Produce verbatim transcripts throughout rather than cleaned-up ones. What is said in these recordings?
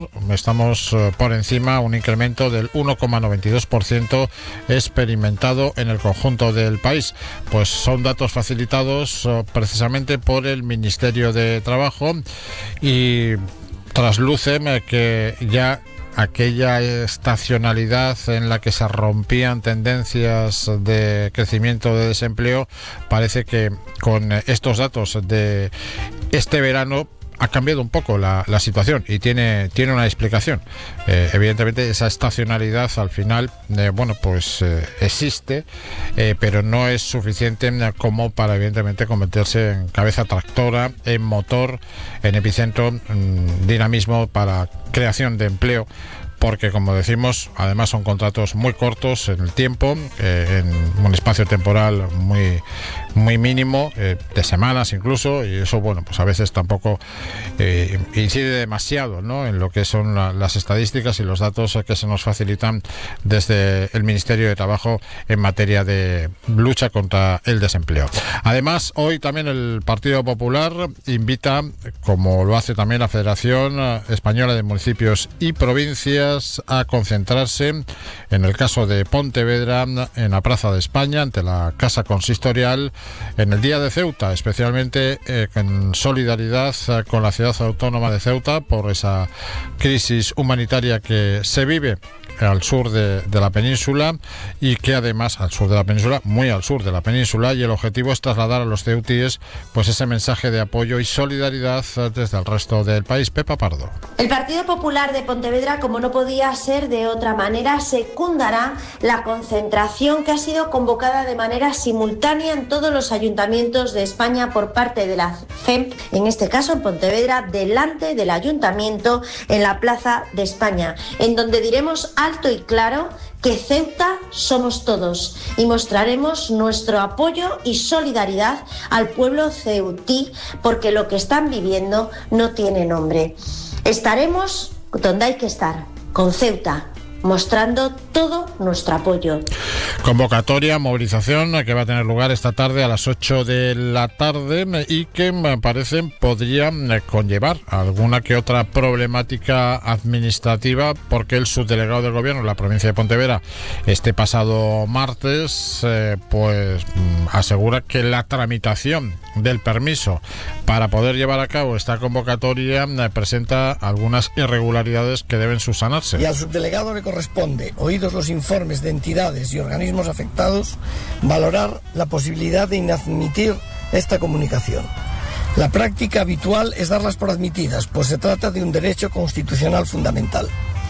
Estamos por encima, un incremento del uno coma noventa y dos por ciento experimentado en el conjunto del país. Pues son datos facilitados precisamente por el Ministerio de Trabajo y traslucen que ya aquella estacionalidad en la que se rompían tendencias de crecimiento de desempleo, parece que con estos datos de este verano ha cambiado un poco la, la situación y tiene, tiene una explicación. Eh, evidentemente esa estacionalidad al final, eh, bueno, pues eh, existe, eh, pero no es suficiente como para evidentemente convertirse en cabeza tractora, en motor, en epicentro, en dinamismo para creación de empleo. Porque, como decimos, además son contratos muy cortos en el tiempo, eh, en un espacio temporal muy, muy mínimo, eh, de semanas incluso, y eso, bueno, pues a veces tampoco eh, incide demasiado, ¿no?, en lo que son la, las estadísticas y los datos que se nos facilitan desde el Ministerio de Trabajo en materia de lucha contra el desempleo. Además, hoy también el Partido Popular invita, como lo hace también la Federación Española de Municipios y Provincias, a concentrarse, en el caso de Pontevedra, en la Plaza de España, ante la Casa Consistorial, en el Día de Ceuta, especialmente eh, en solidaridad eh, con la ciudad autónoma de Ceuta por esa crisis humanitaria que se vive al sur de, de la península y que además, al sur de la península, muy al sur de la península, y el objetivo es trasladar a los ceutíes pues ese mensaje de apoyo y solidaridad desde el resto del país. Pepa Pardo. El Partido Popular de Pontevedra, como no podía ser de otra manera, secundará la concentración que ha sido convocada de manera simultánea en todos los ayuntamientos de España por parte de la C E M, en este caso en Pontevedra, delante del ayuntamiento en la Plaza de España, en donde diremos alto y claro que Ceuta somos todos y mostraremos nuestro apoyo y solidaridad al pueblo ceutí, porque lo que están viviendo no tiene nombre. Estaremos donde hay que estar, con Ceuta, mostrando todo nuestro apoyo. Convocatoria, movilización que va a tener lugar esta tarde a las ocho de la tarde y que me parece podría conllevar alguna que otra problemática administrativa, porque el subdelegado del gobierno en la provincia de Pontevedra este pasado martes eh, pues asegura que la tramitación del permiso para poder llevar a cabo esta convocatoria eh, presenta algunas irregularidades que deben subsanarse. Y al subdelegado le corresponde, oídos los informes de entidades y organismos afectados, valorar la posibilidad de inadmitir esta comunicación. La práctica habitual es darlas por admitidas, pues se trata de un derecho constitucional fundamental.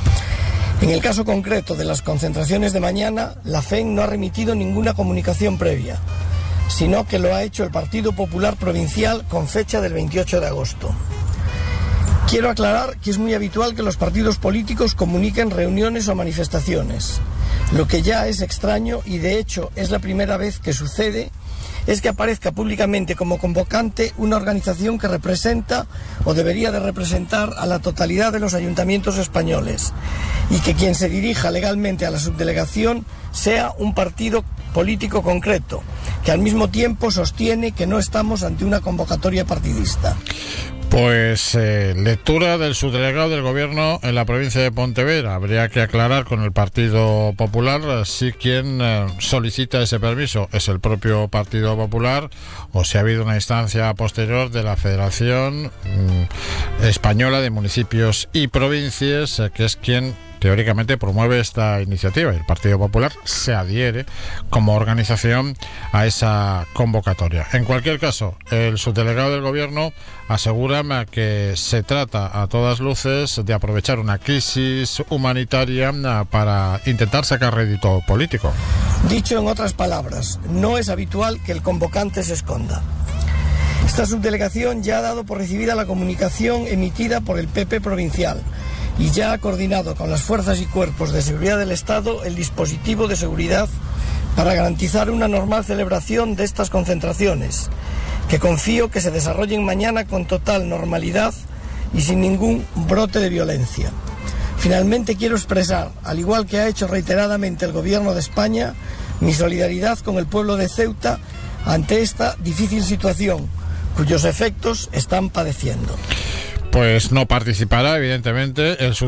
En el caso concreto de las concentraciones de mañana, la C E M no ha remitido ninguna comunicación previa, sino que lo ha hecho el Partido Popular Provincial con fecha del veintiocho de agosto. Quiero aclarar que es muy habitual que los partidos políticos comuniquen reuniones o manifestaciones. Lo que ya es extraño, y de hecho es la primera vez que sucede, es que aparezca públicamente como convocante una organización que representa o debería de representar a la totalidad de los ayuntamientos españoles, y que quien se dirija legalmente a la subdelegación sea un partido político concreto, que al mismo tiempo sostiene que no estamos ante una convocatoria partidista. Pues eh, lectura del subdelegado del gobierno en la provincia de Pontevedra. Habría que aclarar con el Partido Popular si quien eh, solicita ese permiso es el propio Partido Popular o si ha habido una instancia posterior de la Federación mm, Española de Municipios y Provincias, eh, que es quien teóricamente promueve esta iniciativa, y el Partido Popular se adhiere como organización a esa convocatoria. En cualquier caso, el subdelegado del gobierno asegura que se trata a todas luces de aprovechar una crisis humanitaria para intentar sacar rédito político. Dicho en otras palabras, no es habitual que el convocante se esconda. Esta subdelegación ya ha dado por recibida la comunicación emitida por el P P provincial y ya ha coordinado con las fuerzas y cuerpos de seguridad del Estado el dispositivo de seguridad para garantizar una normal celebración de estas concentraciones, que confío que se desarrollen mañana con total normalidad y sin ningún brote de violencia. Finalmente quiero expresar, al igual que ha hecho reiteradamente el Gobierno de España, mi solidaridad con el pueblo de Ceuta ante esta difícil situación, cuyos efectos están padeciendo. Pues no participará, evidentemente, el